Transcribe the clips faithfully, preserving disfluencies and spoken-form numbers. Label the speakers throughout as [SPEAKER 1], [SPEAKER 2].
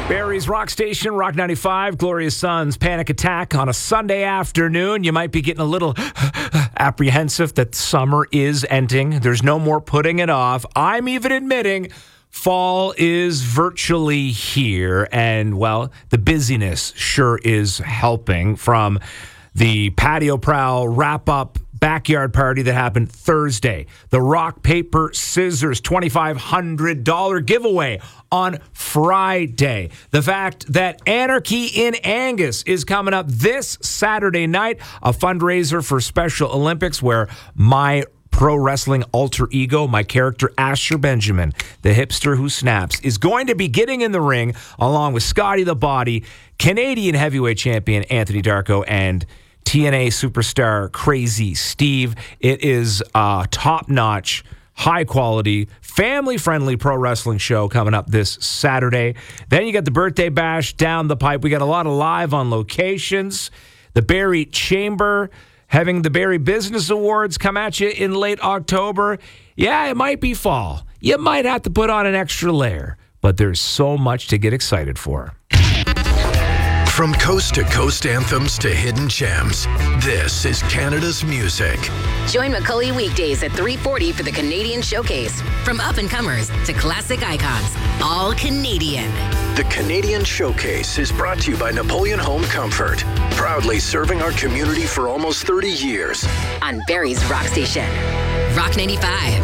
[SPEAKER 1] Barrie's Rock Station, Rock ninety-five, Glorious Sons, Panic Attack on a Sunday afternoon. You might be getting a little apprehensive that summer is ending. There's no more putting it off. I'm even admitting fall is virtually here. And, well, the busyness sure is helping, from the Patio Prowl wrap-up backyard party that happened Thursday, the rock, paper, scissors twenty-five hundred dollars giveaway on Friday, the fact that Anarchy in Angus is coming up this Saturday night, a fundraiser for Special Olympics, where my pro wrestling alter ego, my character Asher Benjamin, the hipster who snaps, is going to be getting in the ring along with Scotty the Body, Canadian heavyweight champion Anthony Darko, and T N A superstar Crazy Steve. It is a top-notch, high-quality, family-friendly pro wrestling show coming up this Saturday. Then you got the birthday bash down the pipe. We got a lot of live on locations. The Barrie Chamber having the Barrie Business Awards come at you in late October. Yeah, it might be fall. You might have to put on an extra layer, but there's so much to get excited for.
[SPEAKER 2] From coast-to-coast anthems to hidden gems, this is Canada's music.
[SPEAKER 3] Join McCully weekdays at three forty for the Canadian Showcase. From up-and-comers to classic icons, all Canadian.
[SPEAKER 2] The Canadian Showcase is brought to you by Napoleon Home Comfort, proudly serving our community for almost thirty years.
[SPEAKER 3] On Barrie's Rock Station, Rock ninety-five.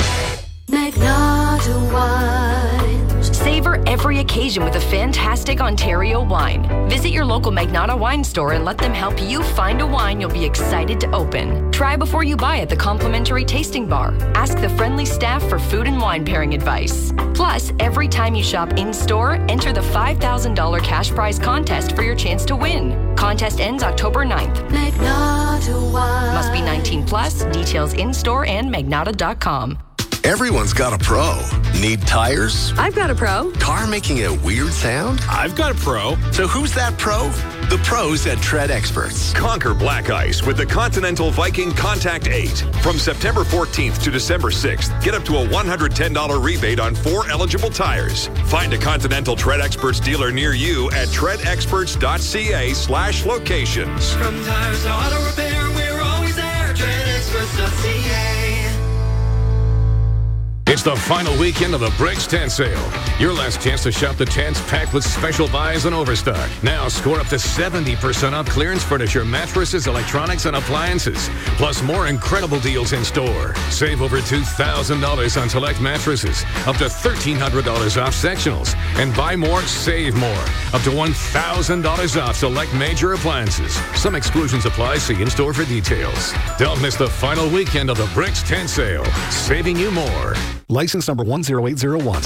[SPEAKER 4] Magnata Wine.
[SPEAKER 5] Savor every occasion with a fantastic Ontario wine. Visit your local Magnata wine store and let them help you find a wine you'll be excited to open. Try before you buy at the complimentary tasting bar. Ask the friendly staff for food and wine pairing advice. Plus, every time you shop in-store, enter the five thousand dollars cash prize contest for your chance to win. Contest ends October ninth.
[SPEAKER 4] Magnata Wine.
[SPEAKER 5] Must be nineteen plus. Details in-store and magnata dot com.
[SPEAKER 2] Everyone's got a pro. Need tires?
[SPEAKER 6] I've got a pro.
[SPEAKER 2] Car making a weird sound?
[SPEAKER 7] I've got a pro.
[SPEAKER 2] So who's that pro? The pros at Tread Experts.
[SPEAKER 7] Conquer black ice with the Continental Viking Contact eight. From September fourteenth to December sixth, get up to a one hundred ten dollars rebate on four eligible tires. Find a Continental Tread Experts dealer near you at treadexperts.ca slash locations.
[SPEAKER 8] From tires to auto repair, we're always there. tread experts dot c a.
[SPEAKER 9] It's the final weekend of the Bricks Tent Sale. Your last chance to shop the tents packed with special buys and overstock. Now score up to seventy percent off clearance furniture, mattresses, electronics, and appliances. Plus more incredible deals in store. Save over two thousand dollars on select mattresses. Up to one thousand three hundred dollars off sectionals. And buy more, save more. Up to one thousand dollars off select major appliances. Some exclusions apply. See in store for details. Don't miss the final weekend of the Bricks Tent Sale. Saving you more.
[SPEAKER 10] License number one zero eight zero one.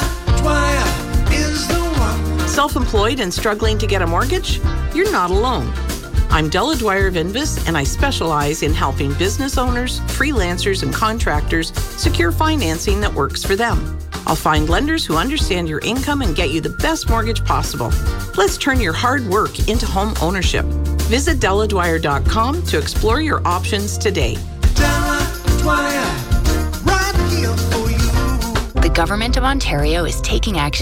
[SPEAKER 11] Self-employed and struggling to get a mortgage? You're not alone. I'm Della Dwyer of Invis, and I specialize in helping business owners, freelancers, and contractors secure financing that works for them. I'll find lenders who understand your income and get you the best mortgage possible. Let's turn your hard work into home ownership. Visit della dwyer dot com to explore your options today.
[SPEAKER 8] Della Dwyer, right here for you.
[SPEAKER 3] The Government of Ontario is taking action